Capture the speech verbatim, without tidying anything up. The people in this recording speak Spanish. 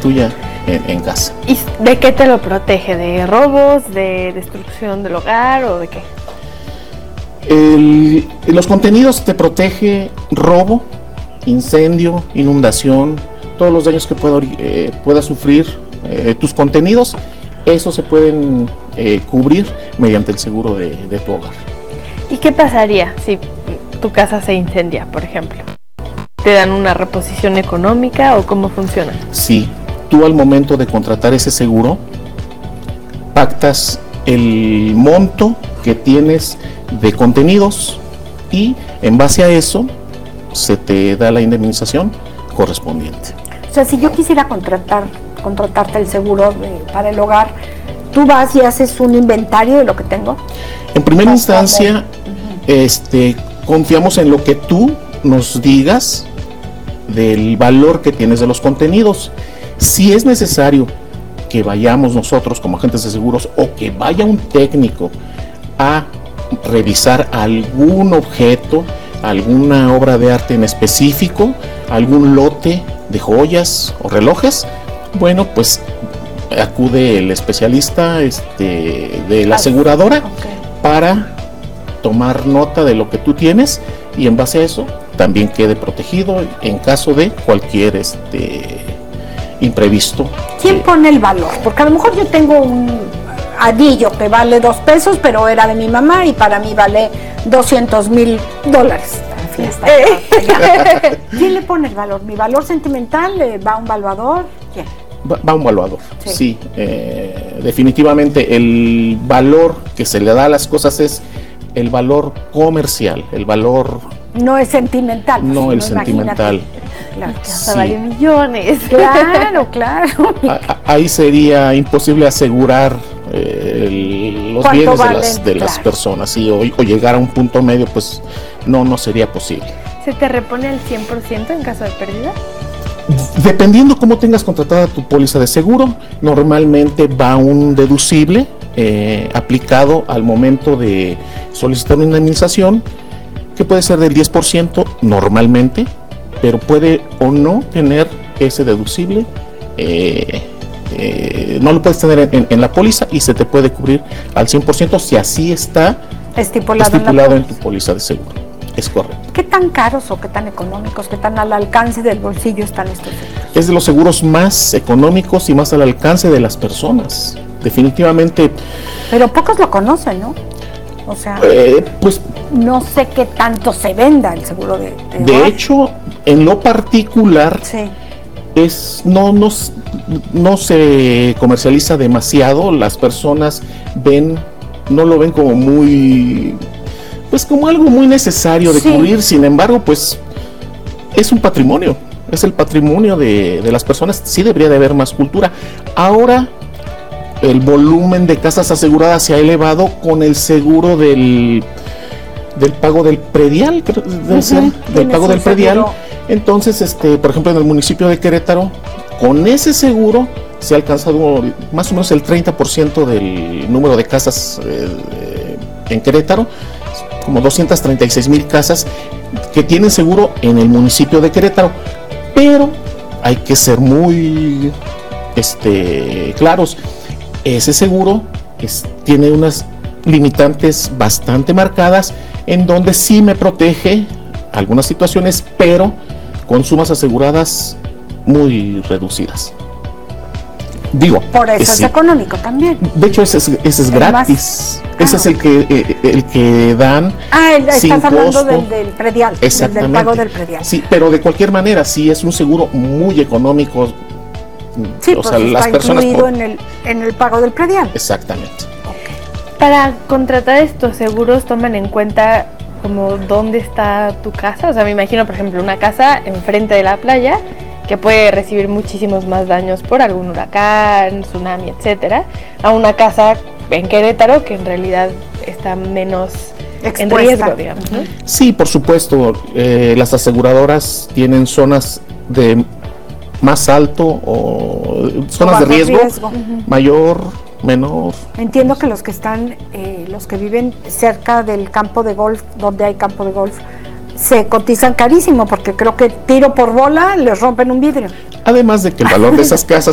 tuya en, en casa. ¿Y de qué te lo protege? ¿De robos, de destrucción del hogar o de qué? El, los contenidos te protege robo, incendio, inundación, todos los daños que pueda, eh, pueda sufrir eh, tus contenidos, esos se pueden eh, cubrir mediante el seguro de, de tu hogar. ¿Y qué pasaría si tu casa se incendia, por ejemplo? ¿Te dan una reposición económica o cómo funciona? Sí, tú al momento de contratar ese seguro, pactas el monto que tienes de contenidos y en base a eso se te da la indemnización correspondiente. O sea, si yo quisiera contratar, contratarte el seguro de, para el hogar, ¿tú vas y haces un inventario de lo que tengo? En primera instancia, uh-huh. este, confiamos en lo que tú nos digas del valor que tienes de los contenidos. Si es necesario que vayamos nosotros como agentes de seguros o que vaya un técnico a revisar algún objeto, alguna obra de arte en específico, algún lote de joyas o relojes, bueno, pues acude el especialista este, de la aseguradora okay. para tomar nota de lo que tú tienes y en base a eso también quede protegido en caso de cualquier este, imprevisto. ¿Quién pone el valor? Porque a lo mejor yo tengo un anillo que vale dos pesos, pero era de mi mamá y para mí vale doscientos mil dólares. Fiesta. ¿Quién le pone el valor? ¿Mi valor sentimental? ¿Va a un valuador? ¿Quién? Va, va a un valuador, sí. sí eh, definitivamente el valor que se le da a las cosas es el valor comercial, el valor... No es sentimental. No, el sentimental. Claro, que hasta sí. vale millones. Claro, claro. A, a, ahí sería imposible asegurar eh, el, los bienes valen? de, las, de claro. las personas, ¿sí? o, o llegar a un punto medio, pues no, no sería posible. ¿Se te repone el cien por ciento en caso de pérdida? Dependiendo cómo tengas contratada tu póliza de seguro, normalmente va un deducible eh, aplicado al momento de solicitar una indemnización, que puede ser del diez por ciento normalmente, pero puede o no tener ese deducible, eh, eh, no lo puedes tener en, en, en la póliza y se te puede cubrir al cien por ciento si así está estipulado, estipulado en, en tu póliza de seguro. Es correcto. ¿Qué tan caros o qué tan económicos, qué tan al alcance del bolsillo están estos seguros? Es de los seguros más económicos y más al alcance de las personas. Definitivamente. Pero pocos lo conocen, ¿no? O sea, eh, pues no sé qué tanto se venda el seguro de De, de hecho, en lo particular, sí. es no, no, no se comercializa demasiado. Las personas ven, no lo ven como muy, pues como algo muy necesario de sí. cubrir. Sin embargo, pues es un patrimonio, es el patrimonio de, de las personas. Sí debería de haber más cultura. Ahora el volumen de casas aseguradas se ha elevado con el seguro del, del pago del predial, debe uh-huh. ser, del pago del predial. Seguro. Entonces, este, por ejemplo, en el municipio de Querétaro, con ese seguro se ha alcanzado más o menos el treinta por ciento del número de casas eh, en Querétaro, como doscientas treinta y seis mil casas que tienen seguro en el municipio de Querétaro, pero hay que ser muy este, claros. Ese seguro es, tiene unas limitantes bastante marcadas en donde sí me protege algunas situaciones, pero con sumas aseguradas muy reducidas. Digo, por eso es, es económico también. De hecho, ese es, ese es gratis. Ah, ese es el que eh, el que dan. Ah, el, sin estás hablando costo. Del, del predial, del, del pago del predial. Sí, pero de cualquier manera, sí es un seguro muy económico. Sí, o pues sea, está las personas incluido por... en, el, en el pago del predial. Exactamente. Okay. Para contratar estos seguros, ¿toman en cuenta como dónde está tu casa? O sea, me imagino, por ejemplo, una casa enfrente de la playa que puede recibir muchísimos más daños por algún huracán, tsunami, etcétera, a una casa en Querétaro que en realidad está menos expuesta, en riesgo, digamos, ¿no? Sí, por supuesto. Eh, las aseguradoras tienen zonas de más alto o zonas o de riesgo, riesgo. Uh-huh. mayor, menor. Entiendo que los que están, eh, los que viven cerca del campo de golf, donde hay campo de golf, se cotizan carísimo porque creo que tiro por bola les rompen un vidrio. Además de que el valor de esas casas